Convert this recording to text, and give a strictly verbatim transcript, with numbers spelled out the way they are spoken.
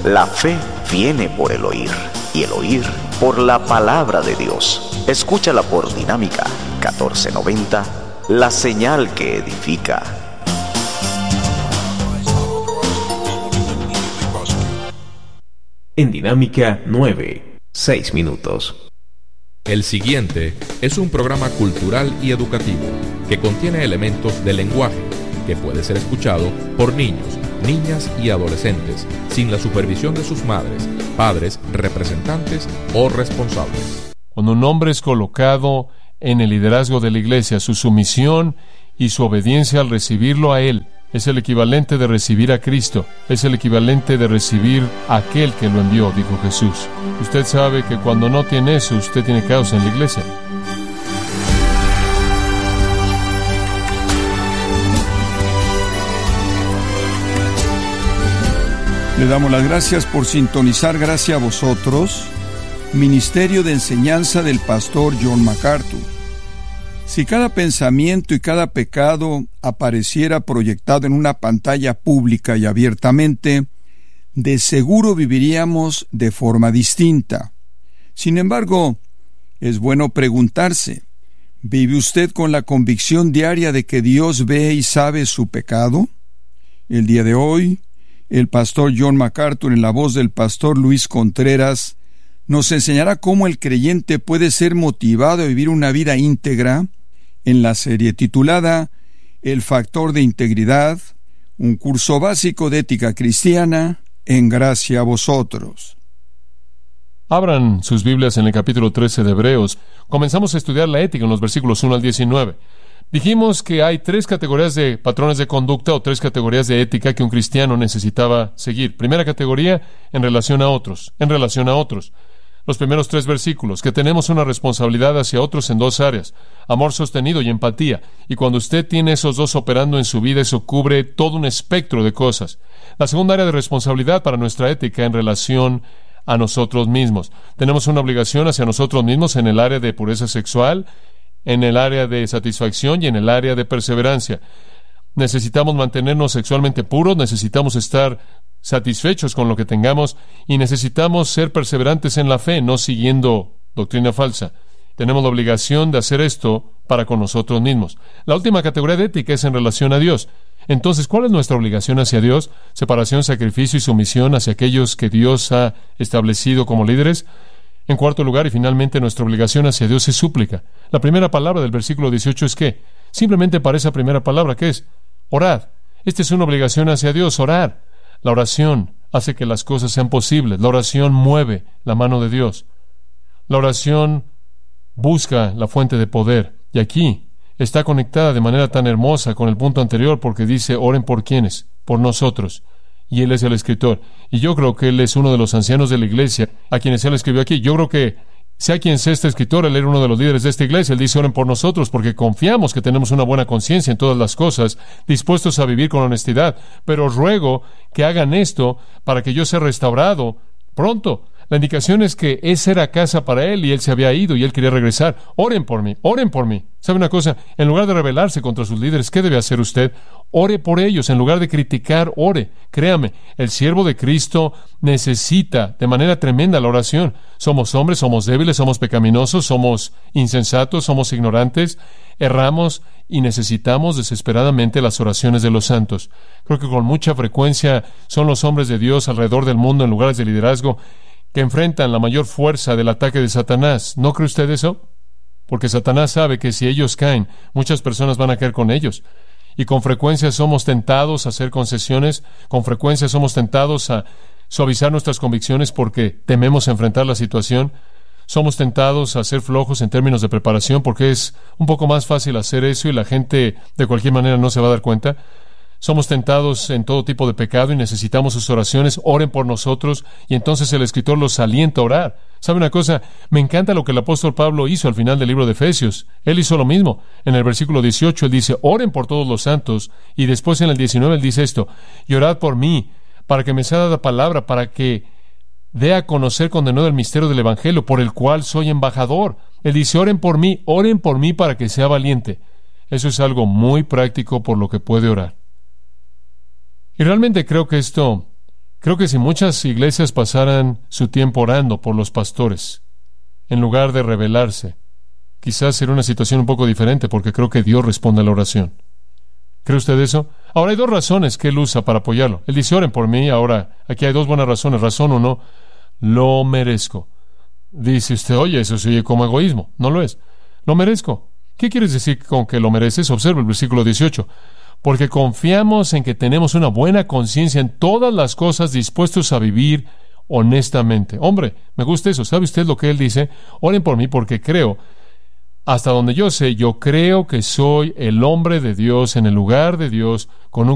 La fe viene por el oír, y el oír por la palabra de Dios. Escúchala por Dinámica catorce noventa, la señal que edifica. En Dinámica nueve, seis minutos. El siguiente es un programa cultural y educativo que contiene elementos de lenguaje que puede ser escuchado por niños, niñas y adolescentes sin la supervisión de sus madres, padres, representantes o responsables. Cuando un hombre es colocado en el liderazgo de la iglesia, su sumisión y su obediencia al recibirlo a Él es el equivalente de recibir a Cristo, es el equivalente de recibir a aquel que lo envió, dijo Jesús. Usted sabe que cuando no tiene eso, usted tiene caos en la iglesia. Le damos las gracias por sintonizar. Gracias a vosotros, Ministerio de Enseñanza del Pastor John MacArthur. Si cada pensamiento y cada pecado apareciera proyectado en una pantalla pública y abiertamente, de seguro viviríamos de forma distinta. Sin embargo, es bueno preguntarse, ¿vive usted con la convicción diaria de que Dios ve y sabe su pecado? El día de hoy, el pastor John MacArthur, en la voz del pastor Luis Contreras, nos enseñará cómo el creyente puede ser motivado a vivir una vida íntegra en la serie titulada El factor de integridad, un curso básico de ética cristiana en gracia a vosotros. Abran sus Biblias en el capítulo trece de Hebreos. Comenzamos a estudiar la ética en los versículos uno al diecinueve. Dijimos que hay tres categorías de patrones de conducta o tres categorías de ética que un cristiano necesitaba seguir. Primera categoría, en relación a otros, en relación a otros. Los primeros tres versículos, que tenemos una responsabilidad hacia otros en dos áreas, amor sostenido y empatía. Y cuando usted tiene esos dos operando en su vida, eso cubre todo un espectro de cosas. La segunda área de responsabilidad para nuestra ética en relación a nosotros mismos. Tenemos una obligación hacia nosotros mismos en el área de pureza sexual, en el área de satisfacción y en el área de perseverancia. Necesitamos mantenernos sexualmente puros, necesitamos estar satisfechos con lo que tengamos y necesitamos ser perseverantes en la fe, no siguiendo doctrina falsa. Tenemos la obligación de hacer esto para con nosotros mismos. La última categoría de ética es en relación a Dios. Entonces, ¿cuál es nuestra obligación hacia Dios? Separación, sacrificio y sumisión hacia aquellos que Dios ha establecido como líderes. En cuarto lugar, y finalmente, nuestra obligación hacia Dios es súplica. La primera palabra del versículo dieciocho es ¿qué? Simplemente para esa primera palabra, ¿qué es? Orad. Esta es una obligación hacia Dios, orar. La oración hace que las cosas sean posibles. La oración mueve la mano de Dios. La oración busca la fuente de poder. Y aquí está conectada de manera tan hermosa con el punto anterior porque dice, oren por quienes, por nosotros. Y él es el escritor. Y yo creo que él es uno de los ancianos de la iglesia a quienes él escribió aquí. Yo creo que, sea quien sea este escritor, él era uno de los líderes de esta iglesia. Él dice, oren por nosotros porque confiamos que tenemos una buena conciencia en todas las cosas, dispuestos a vivir con honestidad. Pero os ruego que hagan esto para que yo sea restaurado pronto. La indicación es que esa era casa para él y él se había ido y él quería regresar. Oren por mí, oren por mí. ¿Sabe una cosa? En lugar de rebelarse contra sus líderes, ¿qué debe hacer usted? Ore por ellos. En lugar de criticar, ore. Créame, el siervo de Cristo necesita de manera tremenda la oración. Somos hombres, somos débiles, somos pecaminosos, somos insensatos, somos ignorantes, erramos y necesitamos desesperadamente las oraciones de los santos. Creo que con mucha frecuencia son los hombres de Dios alrededor del mundo en lugares de liderazgo que enfrentan la mayor fuerza del ataque de Satanás. ¿No cree usted eso? Porque Satanás sabe que si ellos caen, muchas personas van a caer con ellos. Y con frecuencia somos tentados a hacer concesiones, con frecuencia somos tentados a suavizar nuestras convicciones porque tememos enfrentar la situación. Somos tentados a ser flojos en términos de preparación porque es un poco más fácil hacer eso y la gente de cualquier manera no se va a dar cuenta. Somos tentados en todo tipo de pecado y necesitamos sus oraciones. Oren por nosotros. Y entonces el escritor los alienta a orar. ¿Sabe una cosa? Me encanta lo que el apóstol Pablo hizo al final del libro de Efesios. Él hizo lo mismo. En el versículo dieciocho él dice, oren por todos los santos. Y después en el diecinueve él dice esto, y orad por mí, para que me sea dada palabra, para que dé a conocer con denuedo el misterio del evangelio, por el cual soy embajador. Él dice, oren por mí, oren por mí para que sea valiente. Eso es algo muy práctico por lo que puede orar. Y realmente creo que esto Creo que si muchas iglesias pasaran su tiempo orando por los pastores, en lugar de rebelarse, quizás sería una situación un poco diferente, porque creo que Dios responde a la oración. ¿Cree usted eso? Ahora, hay dos razones que él usa para apoyarlo. Él dice, oren por mí. Ahora, aquí hay dos buenas razones. Razón uno, lo merezco. Dice usted, oye, eso se oye como egoísmo. No lo es. Lo merezco. ¿Qué quieres decir con que lo mereces? Observa el versículo dieciocho. Porque confiamos en que tenemos una buena conciencia en todas las cosas, dispuestos a vivir honestamente. Hombre, me gusta eso. ¿Sabe usted lo que él dice? Oren por mí porque creo, hasta donde yo sé, yo creo que soy el hombre de Dios en el lugar de Dios, con un